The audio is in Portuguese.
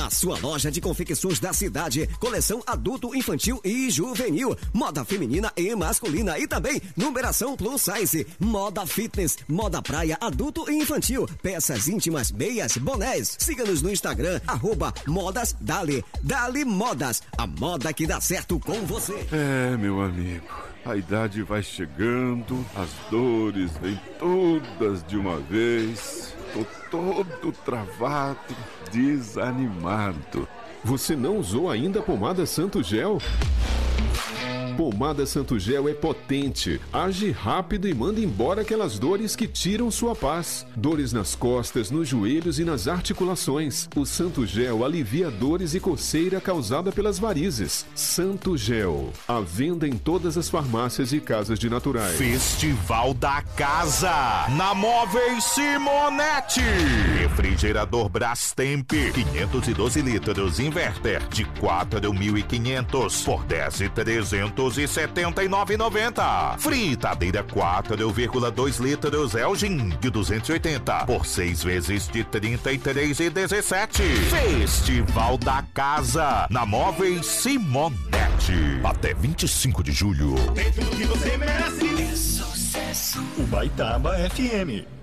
A sua loja de confecções da cidade, coleção adulto, infantil e juvenil, moda feminina e masculina e também numeração plus size, moda fitness, moda praia, adulto e infantil, peças íntimas, meias, bonés. Siga-nos no Instagram, @modasdali. Dali Modas, a moda que dá certo com você. É, meu amigo, a idade vai chegando, as dores vêm todas de uma vez. Tô todo travado, desanimado. Você não usou ainda a pomada Santo Gel? Pomada Santo Gel é potente, age rápido e manda embora aquelas dores que tiram sua paz. Dores nas costas, nos joelhos e nas articulações. O Santo Gel alivia dores e coceira causada pelas varizes. Santo Gel, à venda em todas as farmácias e casas de naturais. Festival da Casa, na Móveis Simonetti. Refrigerador Brastemp, 512 litros, inverter, de 4.500 por 10.379,90. Fritadeira 4,2 litros Elgin, de 280 por 6 vezes de 33,17. Festival da Casa, na Móveis Simonetti. Até 25 de julho. Tem tudo que você merece. É sucesso. Ubaitaba FM.